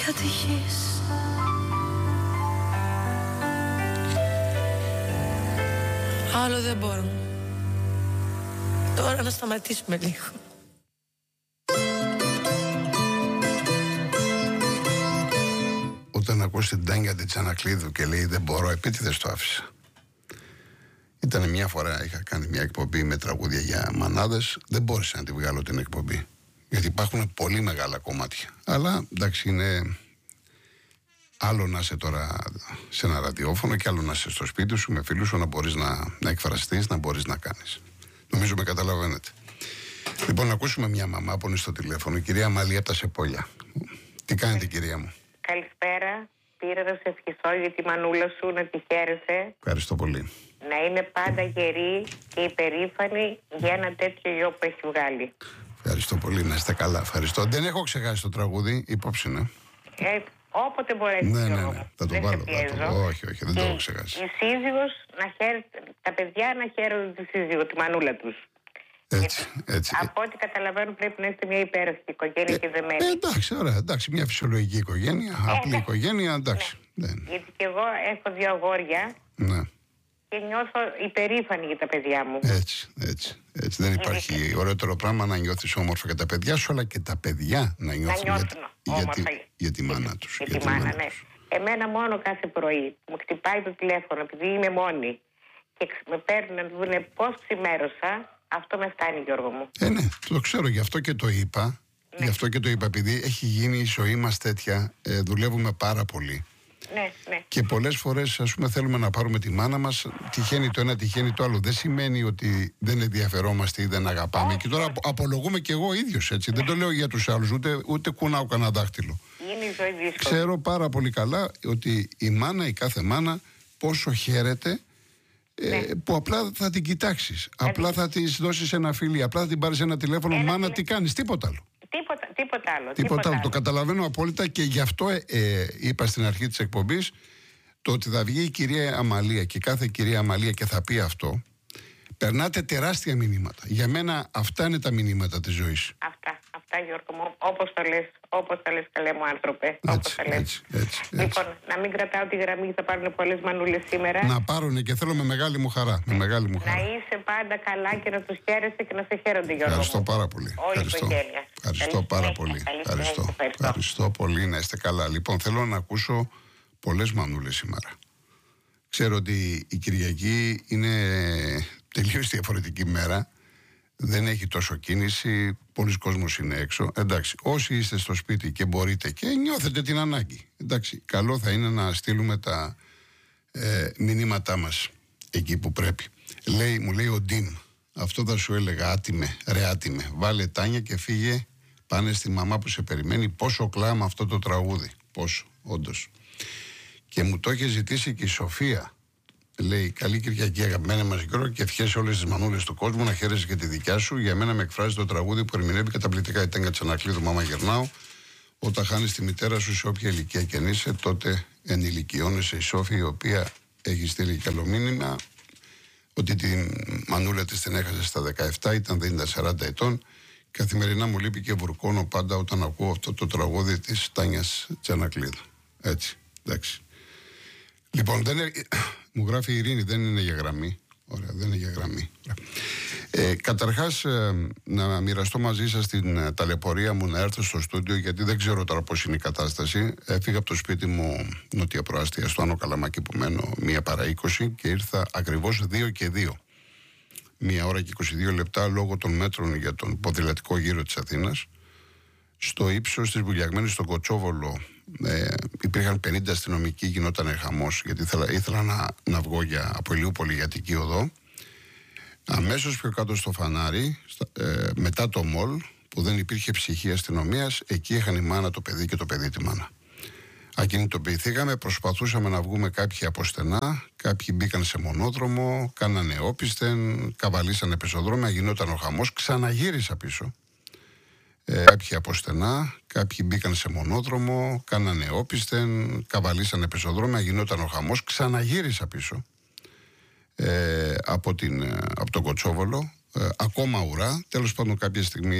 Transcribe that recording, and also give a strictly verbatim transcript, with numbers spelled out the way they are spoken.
ατυχής. Άλλο δεν μπορώ. Τώρα να σταματήσουμε λίγο. Όταν ακούσει την Τάνια την Τσανακλείδου και λέει δεν μπορώ, επίτηδες το άφησα. Ήταν μια φορά, είχα κάνει μια εκπομπή με τραγούδια για μανάδες, δεν μπόρεσα να τη βγάλω την εκπομπή. Γιατί υπάρχουν πολύ μεγάλα κομμάτια. Αλλά εντάξει, είναι άλλο να είσαι τώρα σε ένα ραδιόφωνο και άλλο να είσαι στο σπίτι σου με φίλους σου, να μπορείς να, να εκφραστείς, να μπορείς να κάνεις. Νομίζω με καταλαβαίνετε. Λοιπόν, να ακούσουμε μια μαμά που είναι στο τηλέφωνο, η κυρία Αμαλία από τα Σεπόλια. Τι κάνετε, κυρία μου? Καλησπέρα. Πήρα να σε ευχηθώ για τη μανούλα σου, να τη χαίρεσαι. Ευχαριστώ πολύ. Να είναι πάντα γερή και υπερήφανη για ένα τέτοιο γιο που έχει βγάλει. Ευχαριστώ πολύ, να είστε καλά. Ευχαριστώ. Δεν έχω ξεχάσει το τραγούδι, υπόψη, ναι. Ε, όποτε μπορέσει. Ναι, ναι, ναι. Θα το δεν βάλω. Θα το... Όχι, όχι, δεν και το έχω ξεχάσει. Η σύζυγος να χαίρεται, τα παιδιά να χαίρονται τη σύζυγο, τη μανούλα τους. Έτσι, έτσι. Από ό,τι καταλαβαίνω πρέπει να είστε μια υπέροχη οικογένεια ε, και δεμένη. Ε, εντάξει, ωραία, εντάξει, μια φυσιολογική οικογένεια, ε, απλή ναι. οικογένεια, εντάξει. Ναι. Ναι. Γιατί και εγώ έχω δύο αγόρια. Ναι. Και νιώθω υπερήφανη για τα παιδιά μου. Έτσι, έτσι, έτσι. Δεν υπάρχει είναι... ωραιότερο πράγμα να νιώθεις όμορφα για τα παιδιά σου, αλλά και τα παιδιά να νιώθουν για, για, τη, για τη μάνα τους. Για, για τη μάνα, ναι. Εμένα μόνο κάθε πρωί μου χτυπάει το τηλέφωνο, επειδή είμαι μόνη, και με παίρνουν να δουν πώς ξημέρωσα, αυτό με φτάνει, Γιώργο μου. Ε, ναι, το ξέρω, γι' αυτό και το είπα. Ναι. Γι' αυτό και το είπα, επειδή έχει γίνει η ζωή μας τέτοια, ε, δουλεύουμε πάρα πολύ. Ναι, ναι. Και πολλές φορές, ας πούμε, θέλουμε να πάρουμε τη μάνα μας, τυχαίνει το ένα, τυχαίνει το άλλο. Δεν σημαίνει ότι δεν ενδιαφερόμαστε ή δεν αγαπάμε. Oh, και τώρα oh. απολογούμε και εγώ ίδιος, έτσι. Ναι. Δεν το λέω για τους άλλους, ούτε, ούτε κουνάω κανένα δάχτυλο. Είναι η ζωή δύσκολη. Ξέρω πάρα πολύ καλά ότι η μάνα, η κάθε μάνα, πόσο χαίρεται. Ναι. Ε, που απλά θα την κοιτάξεις, ναι. απλά θα της δώσεις ένα φιλί, απλά θα την πάρεις ένα τηλέφωνο, ένα μάνα, τι κάνεις, τίποτα άλλο. Τίποτα, τίποτα άλλο. Τίποτα, τίποτα άλλο. άλλο. Το καταλαβαίνω απόλυτα και γι' αυτό ε, ε, είπα στην αρχή της εκπομπής το ότι θα βγει η κυρία Αμαλία και κάθε κυρία Αμαλία και θα πει αυτό. Περνάτε τεράστια μηνύματα. Για μένα αυτά είναι τα μηνύματα της ζωής. Αυτά, αυτά Γιώργο μου, όπως το λες, όπως το λες καλέ μου άνθρωπε. Έτσι, έτσι, έτσι, έτσι. Λοιπόν, να μην κρατάω τη γραμμή, θα πάρουν πολλές μανούλες σήμερα. Να πάρουν και θέλω με μεγάλη μου χαρά. Με μεγάλη μου χαρά. Να είσαι πάντα καλά και να τους χαίρεσαι και να σε χαίρονται, Γιώργο. Ευχαριστώ μου. πάρα πολύ. Όλη Ευχαριστώ. η οικογένεια. Ευχαριστώ πάρα πολύ. Ευχαριστώ. Ευχαριστώ. Ευχαριστώ πολύ, να είστε καλά. Λοιπόν, θέλω να ακούσω πολλές μανούλες σήμερα. Ξέρω ότι η Κυριακή είναι τελείως διαφορετική μέρα. Δεν έχει τόσο κίνηση. Πολλοί κόσμος είναι έξω. Εντάξει, όσοι είστε στο σπίτι και μπορείτε και νιώθετε την ανάγκη. Εντάξει, καλό θα είναι να στείλουμε τα ε, μηνύματά μας εκεί που πρέπει. Λέει, μου λέει ο Ντίν, αυτό θα σου έλεγα, άτιμε, ρε άτιμε. Βάλε Τάνια και φύγε, πάνε στη μαμά που σε περιμένει. Πόσο κλάμα αυτό το τραγούδι. Πόσο, όντως. Και μου το είχε ζητήσει και η Σοφία. Λέει, καλή Κυριακή, αγαπημένα μας Γιώργο, και ευχές σε όλες τις μανούλες του κόσμου, να χαίρεσαι και τη δικιά σου. Για μένα με εκφράζει το τραγούδι που ερμηνεύει καταπληκτικά η Τάνια Τσανακλείδου, μάμα γερνάω. Όταν χάνεις τη μητέρα σου, σε όποια ηλικία και αν είσαι, τότε ενηλικιώνεσαι. Η Σόφη, η οποία έχει στείλει καλό μήνυμα, ότι τη μανούλα της την έχασε στα δεκαεπτά, ήταν δεν ήταν σαράντα ετών. Καθημερινά μου λείπει και βουρκώνω πάντα όταν ακούω αυτό το τραγούδι της Τάνιας Τσανακλείδου. Έτσι, εντάξει. Λοιπόν, δεν είναι, μου γράφει η Ειρήνη, δεν είναι για γραμμή. Ωραία, δεν είναι για γραμμή. Ε, καταρχάς, ε, να μοιραστώ μαζί σας την ε, ταλαιπωρία μου να έρθω στο στούντιο, γιατί δεν ξέρω τώρα πώς είναι η κατάσταση. Έφυγα από το σπίτι μου νότια προάστια, στο Άνω Καλαμάκι που μένω, μία παρά είκοσι, και ήρθα ακριβώς δύο και δύο. Μία ώρα και είκοσι δύο λεπτά λόγω των μέτρων για τον ποδηλατικό γύρο της Αθήνας. Στο ύψος της Βουλιαγμένης, στον Κοτσόβολο, ε, υπήρχαν πενήντα αστυνομικοί, γινόταν χαμός, γιατί ήθελα, ήθελα να, να βγω για, από Ηλιούπολη για Αττική Οδό. Αμέσως πιο κάτω στο φανάρι, στα, ε, μετά το μολ, που δεν υπήρχε ψυχή αστυνομίας, εκεί είχαν η μάνα το παιδί και το παιδί τη μάνα. Ακινητοποιηθήκαμε, προσπαθούσαμε να βγούμε κάποιοι από στενά, κάποιοι μπήκαν σε μονόδρομο, κάνανε όπισθεν, καβαλήσανε πεζοδρόμια, γινόταν ο χαμός, ξαναγύρισα πίσω. Ε, κάποιοι από στενά, κάποιοι μπήκαν σε μονόδρομο, κάνανε όπισθεν, καβαλήσανε πεζοδρόμια, γινόταν ο χαμός, ξαναγύρισα πίσω ε, από, την, από τον Κοτσόβολο, ε, ακόμα ουρά, τέλος πάντων κάποια στιγμή